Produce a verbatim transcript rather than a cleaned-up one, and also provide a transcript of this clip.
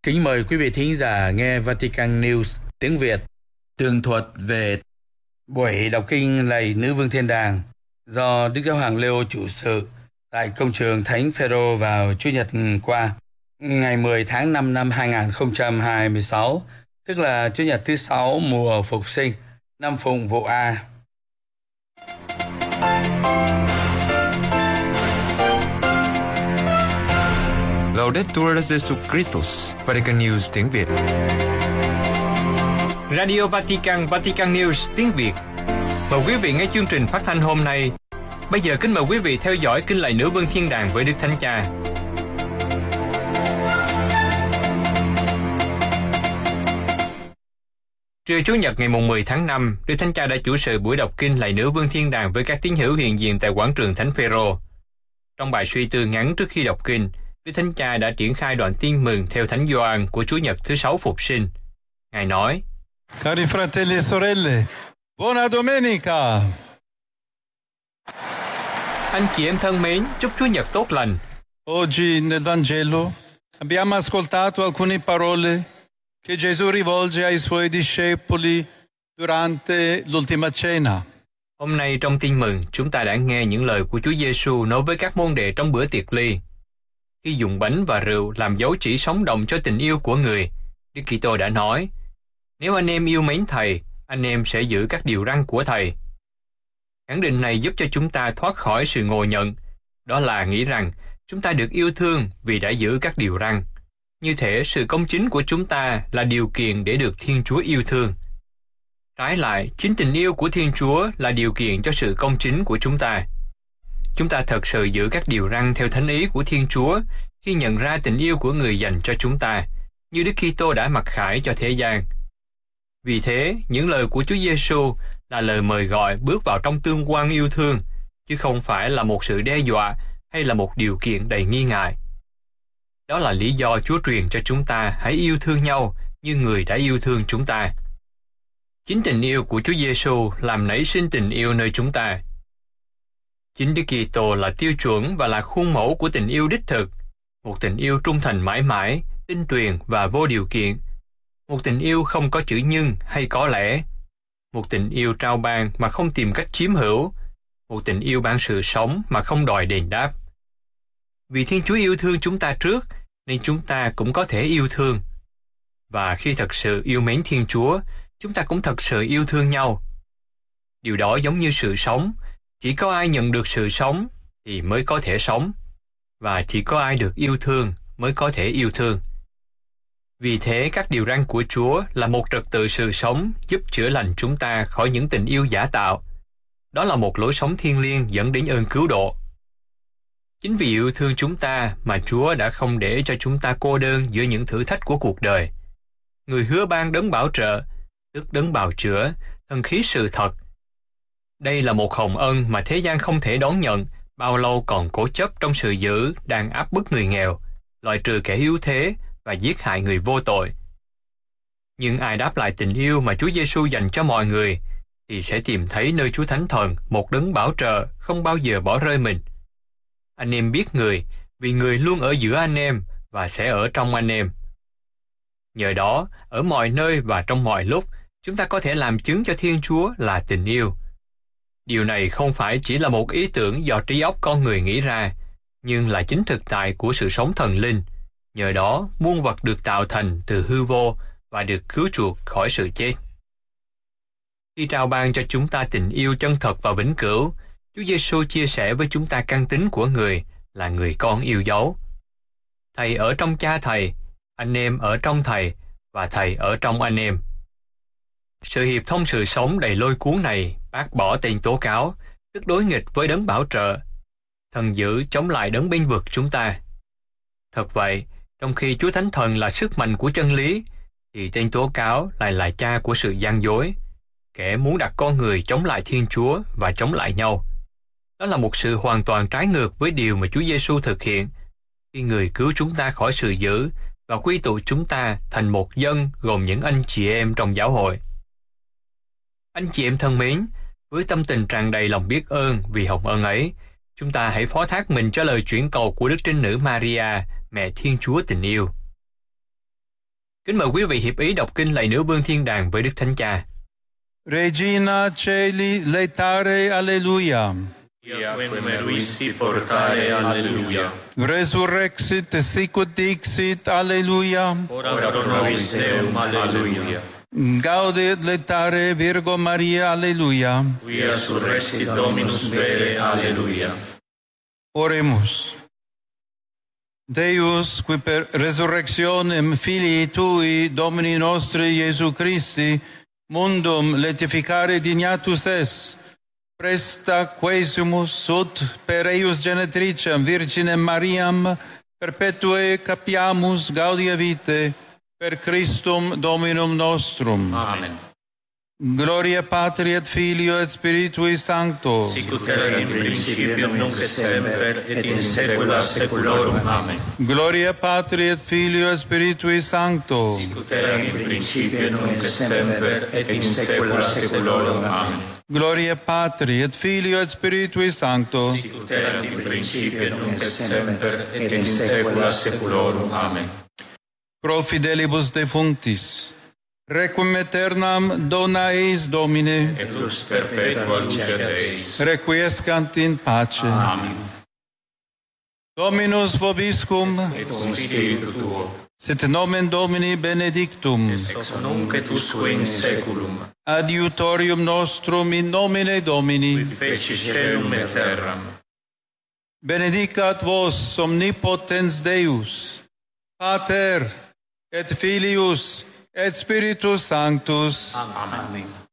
Kính mời quý vị thính giả nghe Vatican News tiếng Việt tường thuật về buổi đọc kinh lạy Nữ Vương Thiên Đàng do Đức Giáo hoàng Leo chủ sự tại công trường Thánh Phêrô vào Chủ nhật qua, ngày mười tháng năm năm hai nghìn không trăm hai mươi sáu, tức là Chủ nhật thứ sáu mùa Phục sinh, năm Phụng Vụ A. Laudetur Jesus Christus, Vatican News tiếng Việt. Radio Vatican, Vatican News tiếng Việt. Mời quý vị nghe chương trình phát thanh hôm nay. Bây giờ kính mời quý vị theo dõi kinh lạy Nữ Vương Thiên Đàng với Đức Thánh Cha. Trưa Chủ nhật ngày mười tháng năm, Đức Thánh Cha đã chủ sự buổi đọc kinh lạy Nữ Vương Thiên Đàng với các tín hữu hiện diện tại quảng trường Thánh Phêrô. Trong bài suy tư ngắn trước khi đọc kinh, Đức Thánh Cha đã triển khai đoạn tin mừng theo Thánh Gioan của Chủ nhật thứ sáu Phục sinh. Ngài nói: Cari fratelli e sorelle, buona domenica! Anh chị em thân mến, chúc Chúa Nhật tốt lành. Oggi nel Vangelo abbiamo ascoltato alcune parole che Gesù rivolge ai suoi discepoli durante l'ultima cena. Hôm nay trong tin mừng, chúng ta đã nghe những lời của Chúa Giêsu nói với các môn đệ trong bữa tiệc ly. Khi dùng bánh và rượu làm dấu chỉ sống động cho tình yêu của người, Đức Kitô đã nói: nếu anh em yêu mến Thầy, anh em sẽ giữ các điều răn của Thầy. Khẳng định này giúp cho chúng ta thoát khỏi sự ngộ nhận, đó là nghĩ rằng chúng ta được yêu thương vì đã giữ các điều răn. Như thể sự công chính của chúng ta là điều kiện để được Thiên Chúa yêu thương. Trái lại, chính tình yêu của Thiên Chúa là điều kiện cho sự công chính của chúng ta. Chúng ta thật sự giữ các điều răn theo thánh ý của Thiên Chúa khi nhận ra tình yêu của người dành cho chúng ta, như Đức Kitô đã mặc khải cho thế gian. Vì thế, những lời của Chúa Giêsu là lời mời gọi bước vào trong tương quan yêu thương, chứ không phải là một sự đe dọa hay là một điều kiện đầy nghi ngại. Đó là lý do Chúa truyền cho chúng ta hãy yêu thương nhau như người đã yêu thương chúng ta. Chính tình yêu của Chúa Giêsu làm nảy sinh tình yêu nơi chúng ta. Chính Đức Kitô là tiêu chuẩn và là khuôn mẫu của tình yêu đích thực, một tình yêu trung thành mãi mãi, tinh tuyền và vô điều kiện, một tình yêu không có chữ nhưng hay có lẽ, một tình yêu trao ban mà không tìm cách chiếm hữu, một tình yêu ban sự sống mà không đòi đền đáp. Vì Thiên Chúa yêu thương chúng ta trước, nên chúng ta cũng có thể yêu thương. Và khi thật sự yêu mến Thiên Chúa, chúng ta cũng thật sự yêu thương nhau. Điều đó giống như sự sống, chỉ có ai nhận được sự sống thì mới có thể sống, và chỉ có ai được yêu thương mới có thể yêu thương. Vì thế, các điều răn của Chúa là một trật tự sự sống giúp chữa lành chúng ta khỏi những tình yêu giả tạo. Đó là một lối sống thiêng liêng dẫn đến ơn cứu độ. Chính vì yêu thương chúng ta mà Chúa đã không để cho chúng ta cô đơn giữa những thử thách của cuộc đời. Người hứa ban đấng bảo trợ, tức đấng bào chữa, thần khí sự thật. Đây là một hồng ân mà thế gian không thể đón nhận, bao lâu còn cố chấp trong sự dữ đang áp bức người nghèo, loại trừ kẻ yếu thế và giết hại người vô tội. Nhưng ai đáp lại tình yêu mà Chúa Giêsu dành cho mọi người thì sẽ tìm thấy nơi Chúa Thánh Thần một đấng bảo trợ không bao giờ bỏ rơi mình. Anh em biết người vì người luôn ở giữa anh em và sẽ ở trong anh em. Nhờ đó, ở mọi nơi và trong mọi lúc, chúng ta có thể làm chứng cho Thiên Chúa là tình yêu. Điều này không phải chỉ là một ý tưởng do trí óc con người nghĩ ra, nhưng là chính thực tại của sự sống thần linh. Nhờ đó, muôn vật được tạo thành từ hư vô và được cứu chuộc khỏi sự chết. Khi trao ban cho chúng ta tình yêu chân thật và vĩnh cửu, Chúa Giêsu chia sẻ với chúng ta căn tính của người là người con yêu dấu. Thầy ở trong Cha Thầy, anh em ở trong Thầy và Thầy ở trong anh em. Sự hiệp thông sự sống đầy lôi cuốn này bác bỏ tên tố cáo, tức đối nghịch với đấng bảo trợ. Thần dữ chống lại đấng bênh vực chúng ta. Thật vậy, trong khi Chúa Thánh Thần là sức mạnh của chân lý, thì tên tố cáo lại là cha của sự gian dối, kẻ muốn đặt con người chống lại Thiên Chúa và chống lại nhau. Đó là một sự hoàn toàn trái ngược với điều mà Chúa Giêsu thực hiện khi người cứu chúng ta khỏi sự dữ và quy tụ chúng ta thành một dân gồm những anh chị em trong giáo hội. Anh chị em thân mến, với tâm tình tràn đầy lòng biết ơn vì hồng ân ấy, chúng ta hãy phó thác mình cho lời chuyển cầu của Đức Trinh Nữ Maria, Mẹ Thiên Chúa tình yêu. Kính mời quý vị hiệp ý đọc kinh lạy Nữ Vương Thiên Đàng với Đức Thánh Cha. Regina Celi laetare alleluia. Iaquem ruisi portare alleluia. Resurrexit sicut dixit alleluia. Ora pro nobis eum alleluia. Gaudet laetare Virgo Maria alleluia. Quia surrexit Dominus vere alleluia. Oremus. Deus, qui per resurrectionem Filii Tui, Domini nostri Iesu Christi, mundum letificare dignatus es, presta quesumus sut per eius genetricem Virginem Mariam perpetue capiamus gaudia vitae per Christum Dominum nostrum. Amen. Gloria Patri et Filio et Spiritui Sancto. Sicut erat in principio nunc et semper et in saecula saeculorum. Amen. Gloria Patri et Filio et Spiritui Sancto. Sicut erat in principio nunc et semper et in saecula saeculorum. Amen. Gloria Patri et Filio et Spiritui Sancto. Sicut erat in principio nunc et semper et in saecula saeculorum. Amen. Pro fidelibus defunctis, requiem aeternam dona eis Domine, Et lux perpetua lucet eis. requiescant in pace. Amen. Dominus vobiscum, Et cum spiritu tuo. sit nomen Domini benedictum, Ex nunc et usque in saeculum. adiutorium nostrum in nomine Domini, Qui feci caelum et terram. benedicat vos omnipotens Deus, Pater et Filius et Spiritus Sanctus. Amen.